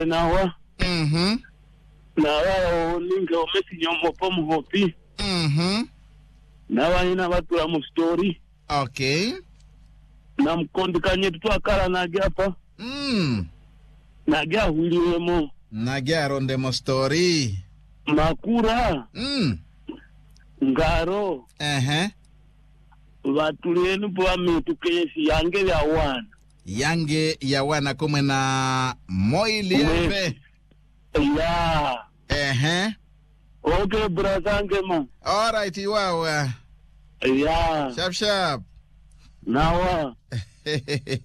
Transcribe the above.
nawa nawa ninge omesi nyomo pomu hopi nawa ina watu la mu story. Okay. Na mkondikanye tutu akala nagia hapa nagia huliwemo nagia ronde mo story makura ngaro watulienu bwa mitu kesi yange ya wana kumwe na moiliembe ya okay brazange ma alright iwawa ya sharp nawa